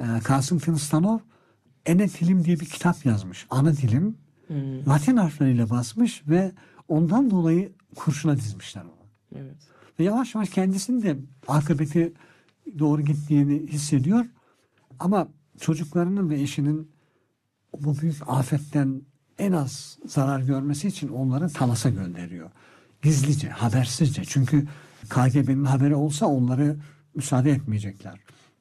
Kasım Kılıçdaroğlu Ene Dilim diye bir kitap yazmış. Ana dilim. Latin harfleriyle basmış ve ondan dolayı kurşuna dizmişler onu. Evet. Ve yavaş yavaş kendisinin de akıbeti doğru gittiğini hissediyor. Ama çocuklarının ve eşinin bu büyük afetten en az zarar görmesi için onları Talas'a gönderiyor. Gizlice, habersizce. Çünkü KGB'nin haberi olsa onları müsaade etmeyecekler.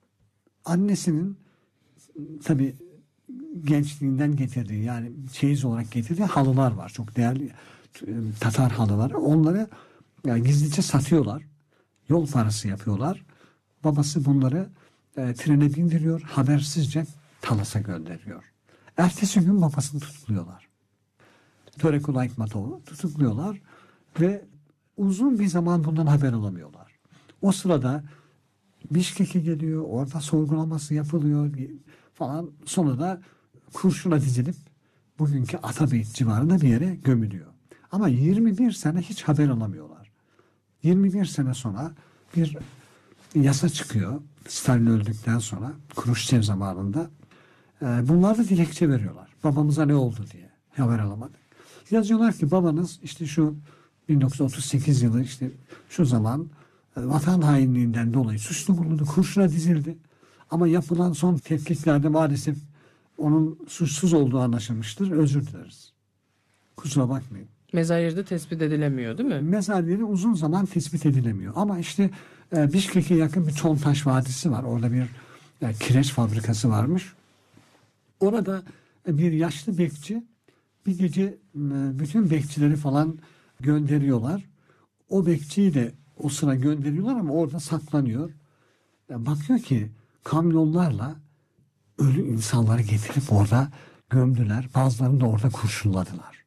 Annesinin tabii gençliğinden getirdiği, yani çeyiz olarak getirdiği halılar var. Çok değerli Tatar halıları. Onları yani gizlice satıyorlar. Yol parası yapıyorlar. Babası bunları trene bindiriyor. Habersizce Talas'a gönderiyor. Ertesi gün babasını tutukluyorlar. Törekul Aytmatov'u tutukluyorlar ve uzun bir zaman bundan haber alamıyorlar. O sırada Bişkek'e geliyor. Orada sorgulaması yapılıyor falan. Sonra da kurşuna dizilip bugünkü Atabeyt civarında bir yere gömülüyor. Ama 21 sene hiç haber alamıyorlar. 21 sene sonra bir yasa çıkıyor. Stalin öldükten sonra Kruşçev zamanında. Bunlar da dilekçe veriyorlar. Babamıza ne oldu diye. Haber alamadık. Yazıyorlar ki babanız işte şu 1938 yılı işte şu zaman vatan hainliğinden dolayı suçlu bulundu. Kurşuna dizildi. Ama yapılan son tetkiklerde maalesef onun suçsuz olduğu anlaşılmıştır. Özür dileriz. Kusura bakmayın. Mezar yeri de tespit edilemiyor değil mi? Mezar yeri uzun zaman tespit edilemiyor. Ama işte Bişkek'e yakın bir Çontaş Vadisi var. Orada bir kireç fabrikası varmış. Orada bir yaşlı bekçi bir gece bütün bekçileri falan gönderiyorlar. O bekçiyi de o sıra gönderiyorlar ama orada saklanıyor. Bakıyor ki kamyonlarla ölü insanları getirip orada gömdüler. Bazılarını da orada kurşunladılar.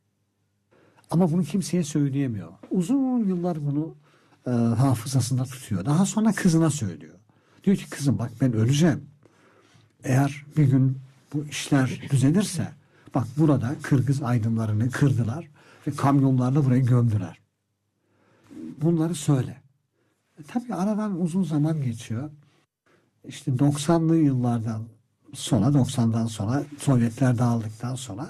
Ama bunu kimseye söyleyemiyor. Uzun yıllar bunu hafızasında tutuyor. Daha sonra kızına söylüyor. Diyor ki kızım bak ben öleceğim. Eğer bir gün bu işler düzelirse bak burada Kırgız aydınlarını kırdılar ve kamyonlarla burayı gömdüler. Bunları söyle. Tabii aradan uzun zaman geçiyor. İşte 90'lı yıllardan sonra 90'dan sonra Sovyetler dağıldıktan sonra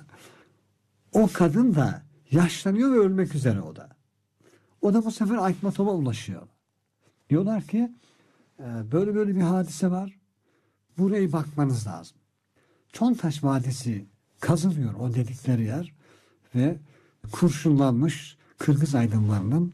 o kadın da yaşlanıyor ve ölmek üzere o da. O da bu sefer Aytmatov'a ulaşıyor. Diyorlar ki böyle böyle bir hadise var. Buraya bakmanız lazım. Çontaş Vadisi kazılıyor o dedikleri yer ve kurşunlanmış Kırgız aydınlarının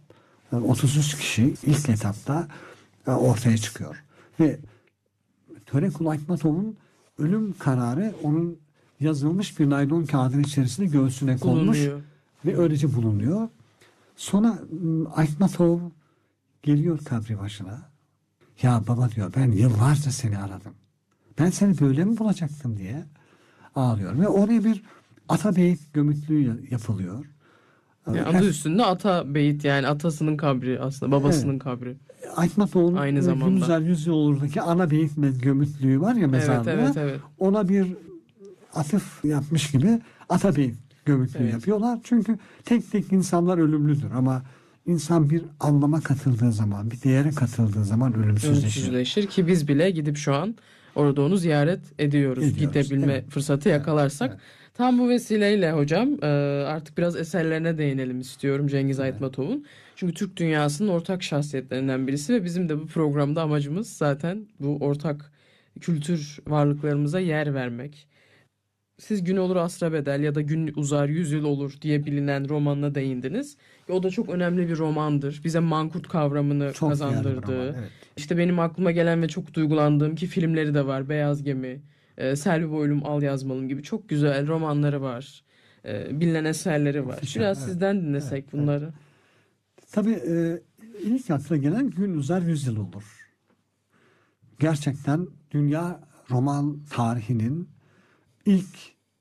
33 kişi ilk etapta ortaya çıkıyor. Ve Törekul Aytmatov'un ölüm kararı onun yazılmış bir naylon kağıdın içerisinde göğsüne konmuş ve öylece bulunuyor. Sonra Aytmatov geliyor kabri başına. Ya baba diyor ben yıllarca seni aradım. Ben seni böyle mi bulacaktım diye ağlıyor. Ve oraya bir Atabeyt gömütlüğü yapılıyor. Yani adı üstünde Atabeyt yani atasının kabri aslında babasının kabri. Aytmatov'un aynı zamanda Gülüzel Yüzyolu'ndaki Anabeyt gömütlüğü var ya mezarlığı. Evet. Ona bir atıf yapmış gibi Atabeyt gömütlüğü yapıyorlar. Çünkü tek tek insanlar ölümlüdür ama insan bir anlama katıldığı zaman, bir değere katıldığı zaman ölümsüzleşir. Ki biz bile gidip şu an orada onu ziyaret ediyoruz. Gidebilme fırsatı yakalarsak. Evet. Tam bu vesileyle hocam artık biraz eserlerine değinelim istiyorum Cengiz Aytmatov'un. Çünkü Türk dünyasının ortak şahsiyetlerinden birisi ve bizim de bu programda amacımız zaten bu ortak kültür varlıklarımıza yer vermek. Siz Gün Olur Asra Bedel ya da Gün Uzar 100 Yıl Olur diye bilinen romanına değindiniz. O da çok önemli bir romandır. Bize mankurt kavramını çok kazandırdı. Roman, evet. İşte benim aklıma gelen ve çok duygulandığım ki filmleri de var. Beyaz Gemi, Selvi Boylum Al Yazmalım gibi çok güzel romanları var. Bilinen eserleri var. Biraz sizden dinlesek bunları. Evet. Tabii ilk akla gelen Gün Uzar 100 Yıl Olur. Gerçekten dünya roman tarihinin İlk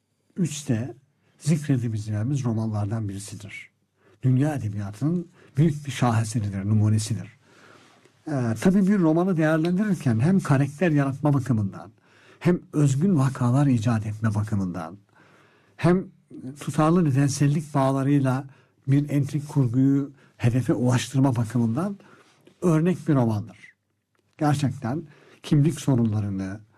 3'te zikredebileceğimiz romanlardan birisidir. Dünya edebiyatının büyük bir şaheseridir, numunesidir. Tabii bir romanı değerlendirirken hem karakter yaratma bakımından, hem özgün vakalar icat etme bakımından, hem tutarlı nedensellik bağlarıyla bir entrik kurguyu hedefe ulaştırma bakımından örnek bir romandır. Gerçekten kimlik sorunlarını,